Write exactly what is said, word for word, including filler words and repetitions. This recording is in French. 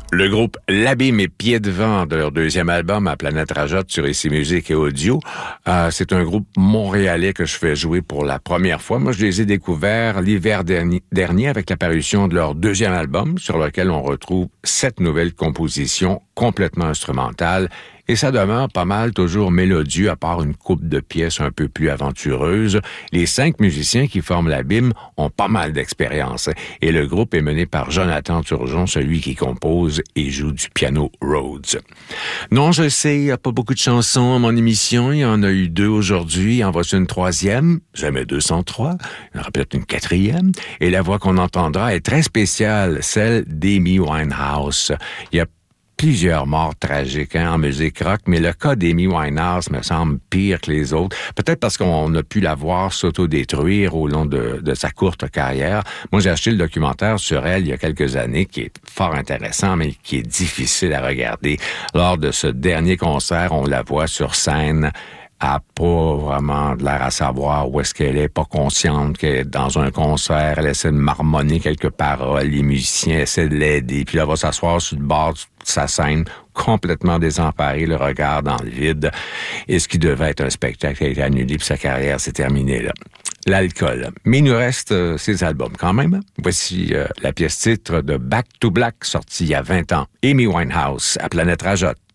Le groupe L'Abîme et Pieds Devant de leur deuxième album à Planète Rajotte sur Ici Musique et Audio. Euh, c'est un groupe montréalais que je fais jouer pour la première fois. Moi, je les ai découverts l'hiver dernier, dernier avec l'apparition de leur deuxième album sur lequel on retrouve sept nouvelles compositions complètement instrumentales. Et ça demeure pas mal toujours mélodieux, à part une couple de pièces un peu plus aventureuses. Les cinq musiciens qui forment l'Abîme ont pas mal d'expérience. Et le groupe est mené par Jonathan Turgeon, celui qui compose et joue du piano Rhodes. Non, je sais, il n'y a pas beaucoup de chansons à mon émission. Il y en a eu deux aujourd'hui. En voici une troisième. Jamais deux cent trois. Il y en aura peut-être une quatrième. Et la voix qu'on entendra est très spéciale, celle d'Amy Winehouse. Il y a plusieurs morts tragiques hein, en musique rock, mais le cas d'Amy Winehouse me semble pire que les autres. Peut-être parce qu'on a pu la voir s'autodétruire au long de, de sa courte carrière. Moi, j'ai acheté le documentaire sur elle il y a quelques années, qui est fort intéressant, mais qui est difficile à regarder. Lors de ce dernier concert, on la voit sur scène, a pas vraiment de l'air à savoir où est-ce qu'elle est, pas consciente qu'elle est dans un concert, elle essaie de marmonner quelques paroles, les musiciens essaient de l'aider, puis elle va s'asseoir sur le bord de sa scène, complètement désemparée, le regard dans le vide, et ce qui devait être un spectacle a été annulé, puis sa carrière s'est terminée là. L'alcool. Mais il nous reste euh, ses albums quand même. Voici euh, la pièce titre de Back to Black, sortie il y a vingt ans. Amy Winehouse, à Planète Rajotte.